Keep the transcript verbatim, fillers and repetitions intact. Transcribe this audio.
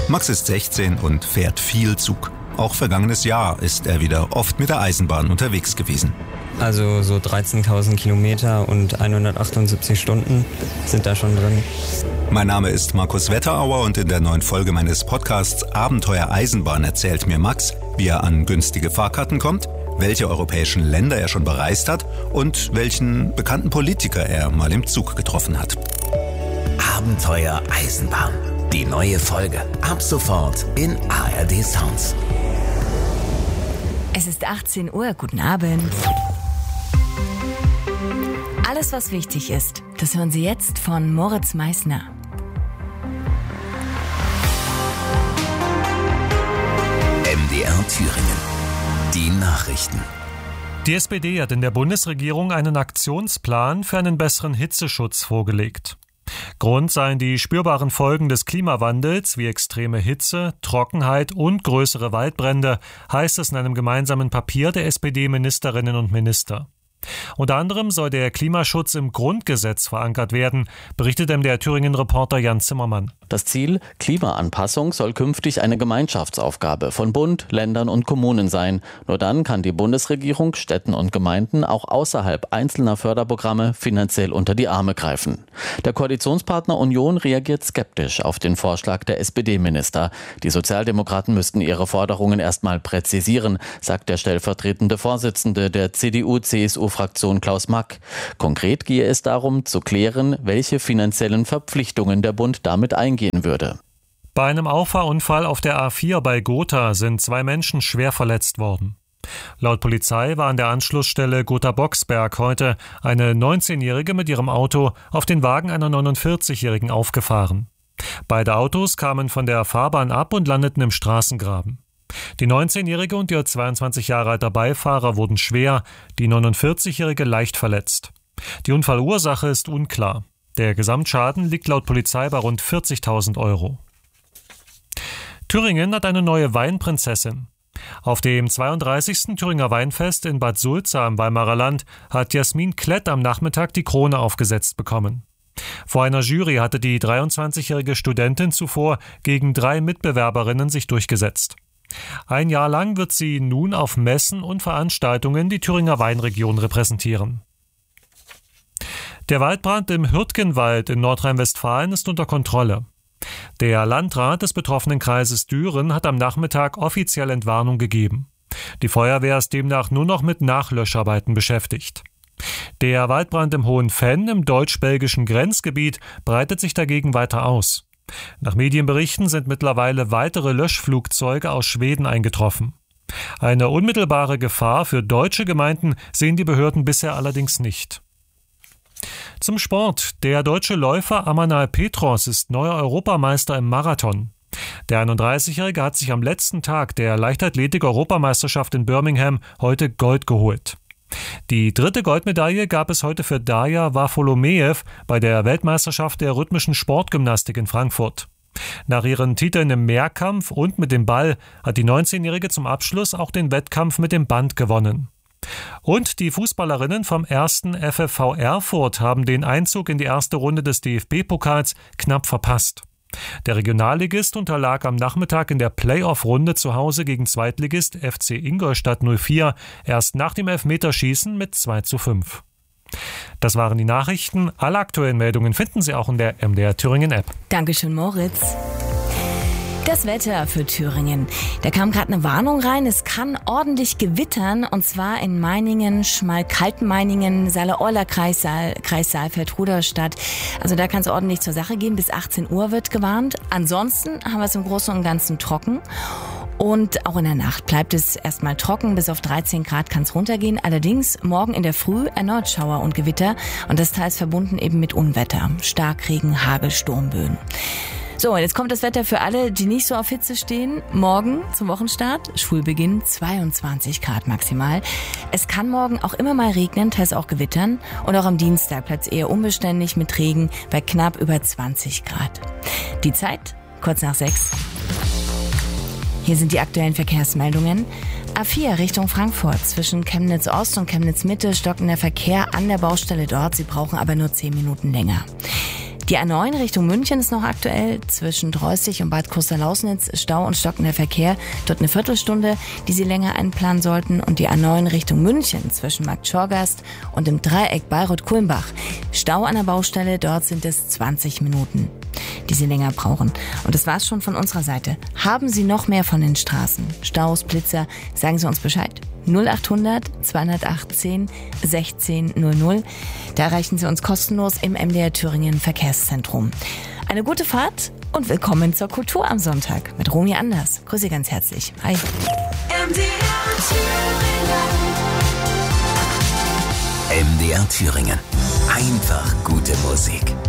Max ist sechzehn und fährt viel Zug. Auch vergangenes Jahr ist er wieder oft mit der Eisenbahn unterwegs gewesen. Also so dreizehntausend Kilometer und hundertachtundsiebzig Stunden sind da schon drin. Mein Name ist Markus Wetterauer und in der neuen Folge meines Podcasts Abenteuer Eisenbahn erzählt mir Max, wie er an günstige Fahrkarten kommt, welche europäischen Länder er schon bereist hat und welchen bekannten Politiker er mal im Zug getroffen hat. Abenteuer Eisenbahn. Die neue Folge ab sofort in A R D Sounds. Es ist achtzehn Uhr, guten Abend. Alles, was wichtig ist, das hören Sie jetzt von Moritz Meissner. M D R Thüringen. Die Nachrichten. Die S P D hat in der Bundesregierung einen Aktionsplan für einen besseren Hitzeschutz vorgelegt. Grund seien die spürbaren Folgen des Klimawandels wie extreme Hitze, Trockenheit und größere Waldbrände, heißt es in einem gemeinsamen Papier der S P D-Ministerinnen und Minister. Unter anderem soll der Klimaschutz im Grundgesetz verankert werden, berichtet M D R Thüringen-Reporter Jan Zimmermann. Das Ziel, Klimaanpassung, soll künftig eine Gemeinschaftsaufgabe von Bund, Ländern und Kommunen sein. Nur dann kann die Bundesregierung Städten und Gemeinden auch außerhalb einzelner Förderprogramme finanziell unter die Arme greifen. Der Koalitionspartner Union reagiert skeptisch auf den Vorschlag der S P D-Minister. Die Sozialdemokraten müssten ihre Forderungen erstmal präzisieren, sagt der stellvertretende Vorsitzende der C D U C S U-Fraktion Klaus Mack. Konkret gehe es darum, zu klären, welche finanziellen Verpflichtungen der Bund damit eingehen würde. Bei einem Auffahrunfall auf der A vier bei Gotha sind zwei Menschen schwer verletzt worden. Laut Polizei war an der Anschlussstelle Gotha-Boxberg heute eine neunzehnjährige mit ihrem Auto auf den Wagen einer neunundvierzigjährigen aufgefahren. Beide Autos kamen von der Fahrbahn ab und landeten im Straßengraben. Die neunzehnjährige und ihr zweiundzwanzig Jahre alter Beifahrer wurden schwer, die neunundvierzigjährige leicht verletzt. Die Unfallursache ist unklar. Der Gesamtschaden liegt laut Polizei bei rund vierzigtausend Euro. Thüringen hat eine neue Weinprinzessin. Auf dem zweiunddreißigsten Thüringer Weinfest in Bad Sulza im Weimarer Land hat Jasmin Klett am Nachmittag die Krone aufgesetzt bekommen. Vor einer Jury hatte die dreiundzwanzigjährige Studentin zuvor gegen drei Mitbewerberinnen sich durchgesetzt. Ein Jahr lang wird sie nun auf Messen und Veranstaltungen die Thüringer Weinregion repräsentieren. Der Waldbrand im Hürtgenwald in Nordrhein-Westfalen ist unter Kontrolle. Der Landrat des betroffenen Kreises Düren hat am Nachmittag offiziell Entwarnung gegeben. Die Feuerwehr ist demnach nur noch mit Nachlöscharbeiten beschäftigt. Der Waldbrand im Hohenfenn im deutsch-belgischen Grenzgebiet breitet sich dagegen weiter aus. Nach Medienberichten sind mittlerweile weitere Löschflugzeuge aus Schweden eingetroffen. Eine unmittelbare Gefahr für deutsche Gemeinden sehen die Behörden bisher allerdings nicht. Zum Sport. Der deutsche Läufer Amanal Petros ist neuer Europameister im Marathon. Der einunddreißigjährige hat sich am letzten Tag der Leichtathletik-Europameisterschaft in Birmingham heute Gold geholt. Die dritte Goldmedaille gab es heute für Darja Wafolomejew bei der Weltmeisterschaft der rhythmischen Sportgymnastik in Frankfurt. Nach ihren Titeln im Mehrkampf und mit dem Ball hat die neunzehnjährige zum Abschluss auch den Wettkampf mit dem Band gewonnen. Und die Fußballerinnen vom ersten F F V Erfurt haben den Einzug in die erste Runde des D F B-Pokals knapp verpasst. Der Regionalligist unterlag am Nachmittag in der Playoff-Runde zu Hause gegen Zweitligist F C Ingolstadt null vier erst nach dem Elfmeterschießen mit zwei zu fünf. Das waren die Nachrichten. Alle aktuellen Meldungen finden Sie auch in der M D R Thüringen App. Dankeschön, Moritz. Das Wetter für Thüringen. Da kam gerade eine Warnung rein. Es kann ordentlich gewittern, und zwar in Meiningen, Schmalkalden-Meiningen, Saale-Orla Kreissaal, Kreis Saalfeld-Rudolstadt. Also da kann es ordentlich zur Sache gehen. Bis achtzehn Uhr wird gewarnt. Ansonsten haben wir es im Großen und Ganzen trocken. Und auch in der Nacht bleibt es erstmal trocken. Bis auf dreizehn Grad kann es runtergehen. Allerdings morgen in der Früh erneut Schauer und Gewitter. Und das teils verbunden eben mit Unwetter. Starkregen, Hagel, Sturmböen. So, jetzt kommt das Wetter für alle, die nicht so auf Hitze stehen. Morgen zum Wochenstart, Schulbeginn, zweiundzwanzig Grad maximal. Es kann morgen auch immer mal regnen, teils auch gewittern. Und auch am Dienstag bleibt es eher unbeständig mit Regen bei knapp über zwanzig Grad. Die Zeit, kurz nach sechs. Hier sind die aktuellen Verkehrsmeldungen. A vier Richtung Frankfurt. Zwischen Chemnitz Ost und Chemnitz Mitte stockender Verkehr an der Baustelle dort. Sie brauchen aber nur zehn Minuten länger. Die A neun Richtung München ist noch aktuell. Zwischen Dreußig und Bad Kuster-Lausnitz Stau und stockender Verkehr. Dort eine Viertelstunde, die Sie länger einplanen sollten. Und die A neun Richtung München zwischen Markt Schorgast und im Dreieck Bayreuth-Kulmbach. Stau an der Baustelle, dort sind es zwanzig Minuten, die Sie länger brauchen. Und das war's schon von unserer Seite. Haben Sie noch mehr von den Straßen, Staus, Blitzer, sagen Sie uns Bescheid. null acht hundert zweihundertachtzehn sechzehn null null. Da erreichen Sie uns kostenlos im M D R Thüringen Verkehrszentrum. Eine gute Fahrt und willkommen zur Kultur am Sonntag mit Romy Anders. Grüße Sie ganz herzlich. Hi. M D R Thüringen. M D R Thüringen. Einfach gute Musik.